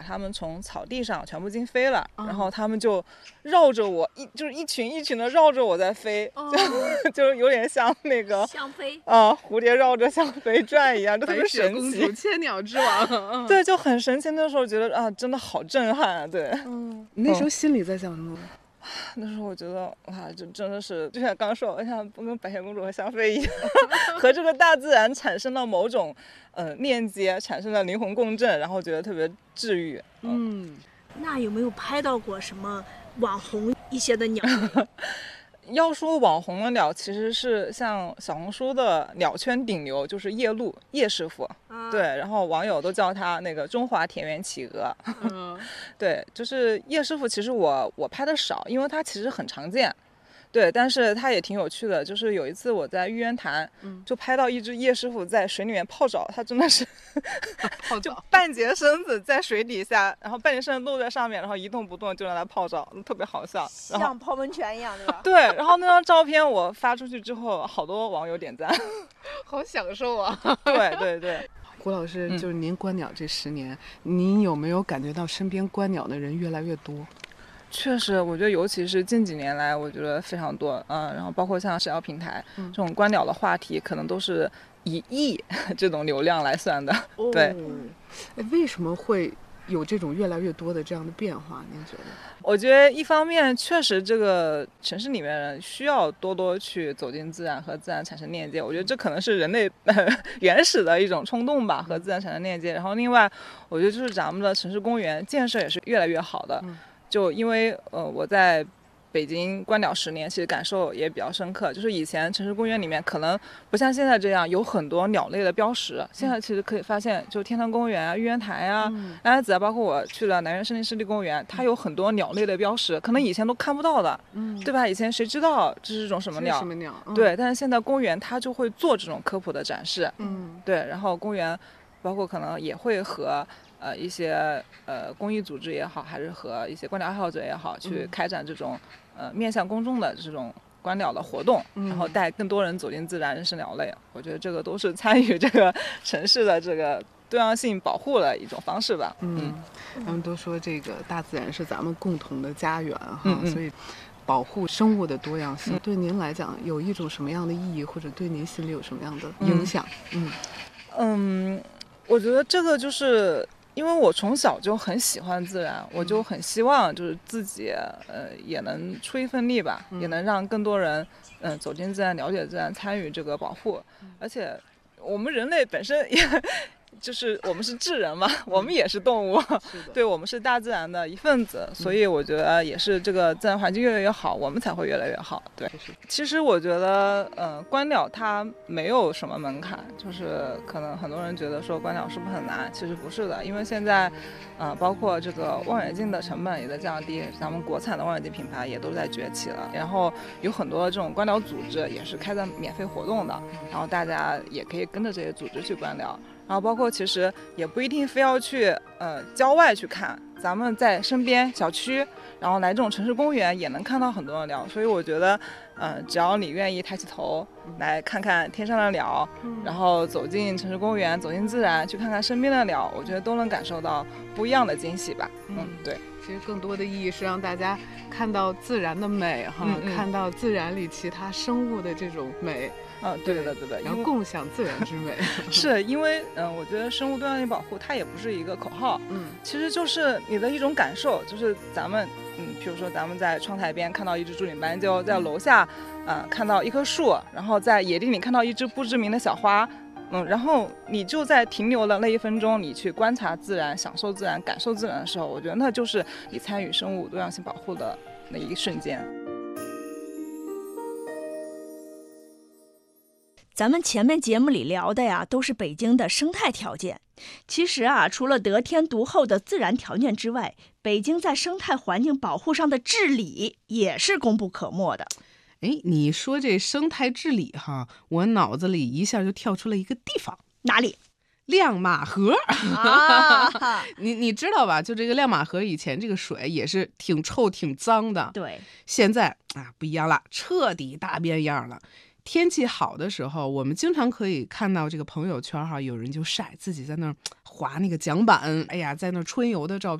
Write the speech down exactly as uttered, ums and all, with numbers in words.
它们从草地上全部进飞了，哦、然后它们就绕着我一就是一群一群的绕着我在飞，哦、就就有点像那个香飞啊、呃、蝴蝶绕着香飞转一样，就特别神奇。 白雪公主千鸟之王， 对，就很神奇。那时候觉得啊，真的好震撼啊！对， 嗯，你那时候心里在想什么？ 那时候我觉得哇，就真的是就像刚刚说，我像跟白雪公主和香妃一样，和这个大自然产生了某种呃链接，产生了灵魂共振，然后觉得特别治愈。 嗯， 嗯那有没有拍到过什么网红一些的鸟？ 要说网红的鸟，其实是像小红书的鸟圈顶流，就是叶鹭叶师傅、啊，对，然后网友都叫他那个中华田园企鹅。嗯，对，就是叶师傅。其实我我拍的少，因为他其实很常见。对，但是它也挺有趣的，就是有一次我在玉渊潭，嗯、就拍到一只叶师傅在水里面泡澡，他真的是就半截身子在水底下，然后半截身子露在上面，然后一动不动就让他泡澡，特别好笑， 像泡温泉一样，对吧？ 对，然后那张照片我发出去之后，好多网友点赞， 好享受啊！ 对对对。 胡老师，就是您观鸟这十年，嗯、您有没有感觉到身边观鸟的人越来越多？ 确实，我觉得尤其是近几年来，我觉得非常多，嗯，然后包括像社交平台、嗯、这种观鸟的话题，可能都是以亿这种流量来算的。哦、对， 为什么会有这种越来越多的这样的变化？您觉得？ 我觉得一方面确实这个城市里面人需要多多去走进自然和自然产生链接，我觉得这可能是人类、呃、原始的一种冲动吧，和自然产生链接。然后另外，我觉得就是咱们的城市公园建设也是越来越好的。嗯，就因为呃我在北京观鸟十年，其实感受也比较深刻。就是以前城市公园里面可能不像现在这样有很多鸟类的标识，现在其实可以发现，就天坛公园啊、玉渊台啊、安爱子啊，包括我去了南园森林湿地公园，它有很多鸟类的标识，可能以前都看不到的，嗯，对吧？以前谁知道这是种什么鸟？ 什么鸟？嗯、 对，但是现在公园它就会做这种科普的展示， 嗯， 对，然后公园包括可能也会和。呃，一些呃公益组织也好，还是和一些观鸟爱好者也好，去开展这种、嗯、呃面向公众的这种观鸟的活动，嗯、然后带更多人走进自然，认识鸟类。我觉得这个都是参与这个城市的这个多样性保护的一种方式吧。 嗯，嗯他们都说这个大自然是咱们共同的家园哈， 嗯嗯所以保护生物的多样性、嗯、对您来讲有一种什么样的意义，或者对您心里有什么样的影响？ 嗯 嗯, 嗯，我觉得这个就是。因为我从小就很喜欢自然，我就很希望就是自己呃也能出一份力吧，嗯、也能让更多人嗯、呃、走进自然，了解自然，参与这个保护。嗯、而且我们人类本身也就是我们是智人嘛，嗯、我们也是动物，对，我们是大自然的一份子，嗯、所以我觉得也是这个自然环境越来越好，我们才会越来越好。对，其实我觉得呃观鸟它没有什么门槛，就是可能很多人觉得说观鸟是不是很难，其实不是的，因为现在呃包括这个望远镜的成本也在降低，咱们国产的望远镜品牌也都在崛起了，然后有很多这种观鸟组织也是开展免费活动的，然后大家也可以跟着这些组织去观鸟。然后包括其实也不一定非要去呃郊外去看，咱们在身边小区，然后来这种城市公园也能看到很多的鸟，所以我觉得呃只要你愿意抬起头来看看天上的鸟，嗯、然后走进城市公园，走进自然，去看看身边的鸟，我觉得都能感受到不一样的惊喜吧。嗯，对。 其实更多的意义是让大家看到自然的美哈，嗯嗯看到自然里其他生物的这种美。 啊，对的对的， 然后共享自然之美。 是因为嗯、呃，我觉得生物多样性保护它也不是一个口号，嗯，其实就是你的一种感受，就是咱们嗯，比如说咱们在窗台边看到一只竹顶斑鸠，在楼下呃看到一棵树，然后在野地里看到一只不知名的小花。嗯，然后你就在停留了那一分钟，你去观察自然、享受自然、感受自然的时候，我觉得那就是你参与生物多样性保护的那一瞬间。 咱们前面节目里聊的呀，都是北京的生态条件。其实啊，除了得天独厚的自然条件之外，北京在生态环境保护上的治理也是功不可没的。 哎，你说这生态治理哈，我脑子里一下就跳出了一个地方。 哪里？ 亮马河啊！你你知道吧？就这个亮马河以前这个水也是挺臭挺脏的， 对， 现在啊不一样了，彻底大变样了。天气好的时候，我们经常可以看到这个朋友圈哈，有人就晒自己在那儿滑那个桨板，哎呀，在那儿春游的照